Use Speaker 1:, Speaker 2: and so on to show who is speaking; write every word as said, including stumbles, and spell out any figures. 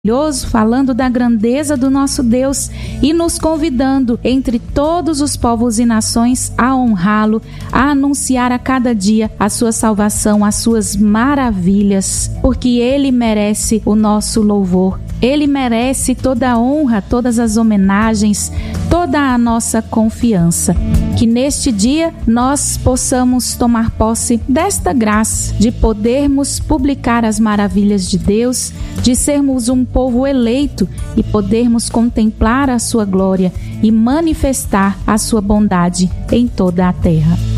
Speaker 1: falando da grandeza do nosso Deus e nos convidando entre todos os povos e nações a honrá-lo, a anunciar a cada dia a sua salvação, as suas maravilhas, porque Ele merece o nosso louvor. Ele merece toda a honra, todas as homenagens, toda a nossa confiança. Que neste dia nós possamos tomar posse desta graça de podermos publicar as maravilhas de Deus, de sermos um povo eleito e podermos contemplar a sua glória e manifestar a sua bondade em toda a terra.